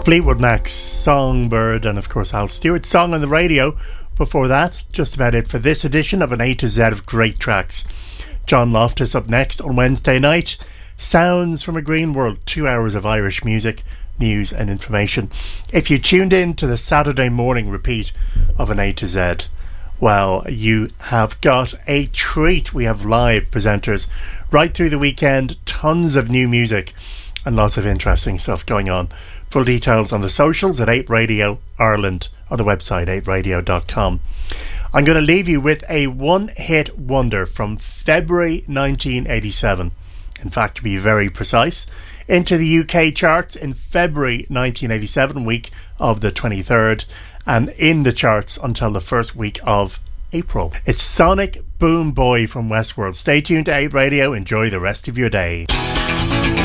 Fleetwood Mac's Songbird, and of course Al Stewart's Song on the Radio. Before that, just about it for this edition of an A to Z of great tracks. John Loftus up next on Wednesday night. Sounds from a Green World, 2 hours of Irish music, news and information. If you tuned in to the Saturday morning repeat of an A to Z, well, you have got a treat. We have live presenters right through the weekend, tons of new music and lots of interesting stuff going on. Full details on the socials at 8 Radio Ireland or the website 8radio.com. I'm going to leave you with a one-hit wonder from February 1987. In fact, to be very precise, into the UK charts in February 1987, week of the 23rd, and in the charts until the first week of April. It's Sonic Boom Boy from Westworld. Stay tuned to 8 Radio. Enjoy the rest of your day.